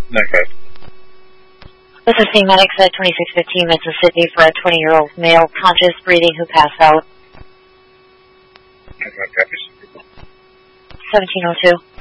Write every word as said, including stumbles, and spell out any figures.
Okay. This is Team Medics at twenty-six fifteen Mississippi for a twenty-year-old male conscious breathing who passed out. Okay, copies. seventeen oh two.